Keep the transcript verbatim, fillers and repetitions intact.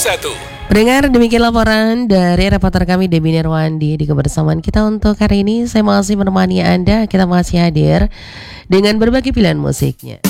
satu. Pendengar, demikian laporan dari reporter kami Debbie Nirwandi di kebersamaan kita untuk hari ini. Saya masih menemani Anda, kita masih hadir dengan berbagai pilihan musiknya.